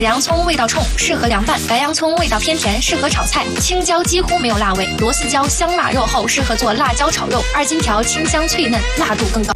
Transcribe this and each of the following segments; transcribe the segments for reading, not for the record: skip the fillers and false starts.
洋葱味道冲，适合凉拌；白洋葱味道偏甜，适合炒菜；青椒几乎没有辣味；螺丝椒香辣肉厚，适合做辣椒炒肉；二荆条清香脆嫩，辣度更高。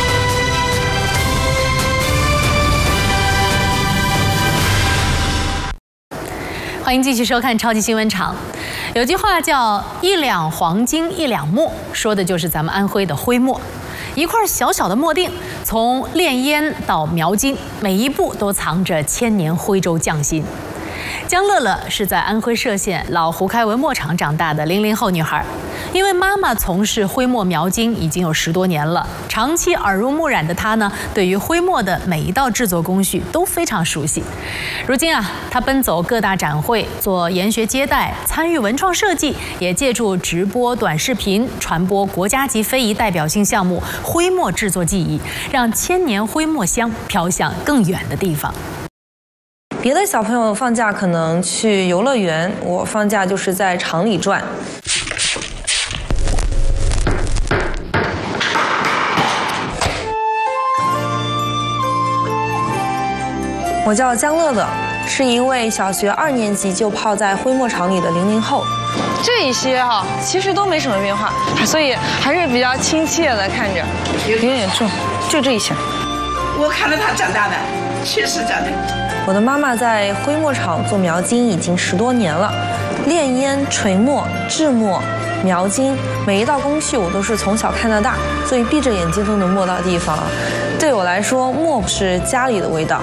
欢迎继续收看超级新闻场。有句话叫“一两黄金一两墨”，说的就是咱们安徽的徽墨。一块小小的墨锭，从炼烟到描金，每一步都藏着千年徽州匠心。江乐乐是在安徽歙县老胡开文墨厂长大的00后女孩，因为妈妈从事徽墨描金已经有10多年了，长期耳濡目染的她呢，对于徽墨的每一道制作工序都非常熟悉。如今啊，她奔走各大展会，做研学接待，参与文创设计，也借助直播短视频传播国家级非遗代表性项目徽墨制作技艺，让千年徽墨香飘向更远的地方。 别的小朋友放假可能去游乐园，我放假就是在厂里转。我叫江乐乐，是一位小学2年级就泡在徽墨厂里的00后。这一些其实都没什么变化，所以还是比较亲切的看着。有点重，就这一些。 我看着他长大的，确实长大。 我的妈妈在徽墨厂做描金已经10多年了，炼烟、锤墨、制墨、描金，每一道工序我都是从小看到大，所以闭着眼睛都能摸到地方。对我来说，墨是家里的味道。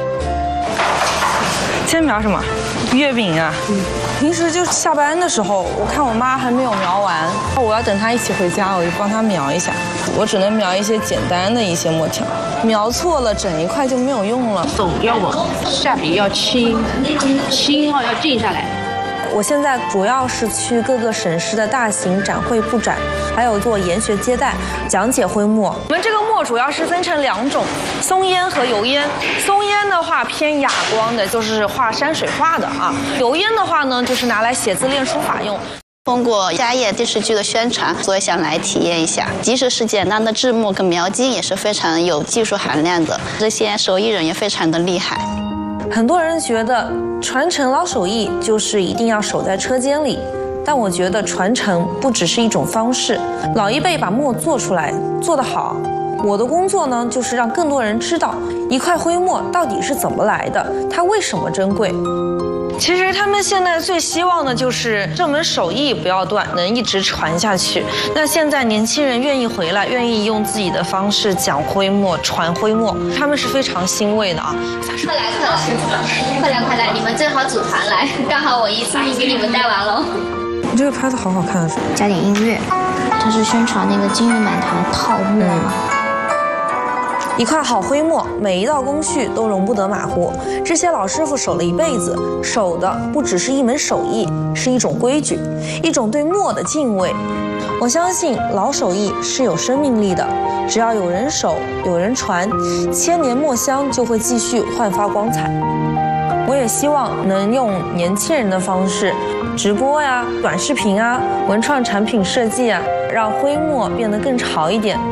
今天描什么？月饼啊。平时就下班的时候，我看我妈还没有描完，我要等她一起回家，我就帮她描一下。我只能描一些简单的一些墨条，描错了整一块就没有用了。 手要稳，下笔要轻，轻要静下来。 我现在主要是去各个省市的大型展会布展，还有做研学接待，讲解徽墨。我们这个墨主要是分成2种，松烟和油烟。松烟的话偏哑光的，就是画山水画的啊。油烟的话呢，就是拿来写字练书法用。 通过家业电视剧的宣传，所以想来体验一下。即使是简单的制墨跟描金，也是非常有技术含量的。这些手艺人也非常的厉害。 很多人觉得传承老手艺就是一定要守在车间里，但我觉得传承不只是一种方式。老一辈把墨做出来，做得好。我的工作呢，就是让更多人知道一块徽墨到底是怎么来的，它为什么珍贵。其实他们现在最希望的就是这门手艺不要断，能一直传下去。那现在年轻人愿意回来，愿意用自己的方式讲徽墨、传徽墨，他们是非常欣慰的啊！ 快来，快来！你们正好组团来，刚好我一次性给你们带完喽。 你这个拍的好好看啊！ 加点音乐，这是宣传那个金玉满堂泡沫。 一块好徽墨，每一道工序都容不得马虎。这些老师傅守了一辈子，守的不只是一门手艺，是一种规矩，一种对墨的敬畏。我相信老手艺是有生命力的，只要有人守，有人传，千年墨香就会继续焕发光彩。我也希望能用年轻人的方式，直播呀、短视频啊、文创产品设计啊，让徽墨变得更潮一点。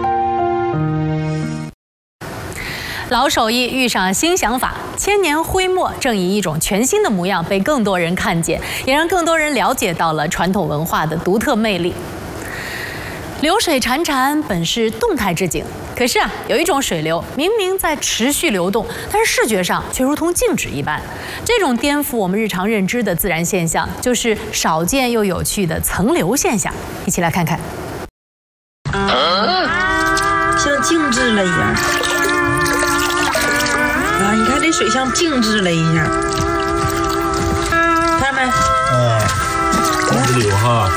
老手艺遇上新想法，千年徽墨正以一种全新的模样被更多人看见，也让更多人了解到了传统文化的独特魅力。流水潺潺本是动态之景，可是有一种水流明明在持续流动，但是视觉上却如同静止一般。这种颠覆我们日常认知的自然现象，就是少见又有趣的层流现象。一起来看看。 像静止了一样。啊，你看这水像静止了一样，看没？ 不流哈。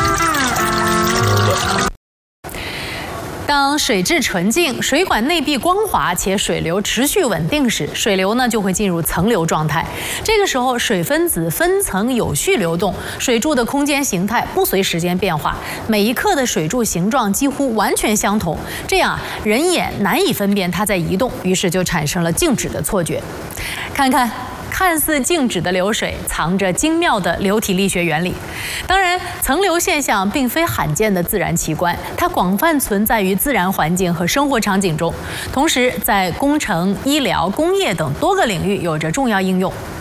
当水质纯净、水管内壁光滑且水流持续稳定时，水流呢就会进入层流状态。这个时候，水分子分层有序流动，水柱的空间形态不随时间变化，每一刻的水柱形状几乎完全相同，这样人眼难以分辨它在移动，于是就产生了静止的错觉。看似静止的流水，藏着精妙的流体力学原理。当然， 层流现象并非罕见的自然奇观，它广泛存在于自然环境和生活场景中，同时在工程、医疗、工业等多个领域有着重要应用。